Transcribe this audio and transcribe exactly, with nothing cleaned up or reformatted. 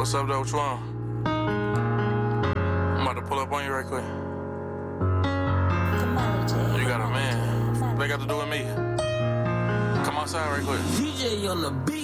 What's up, though? What you want? I'm about to pull up on you right quick. You got a man. What they got to do with me? Come outside right quick. D J on the beat.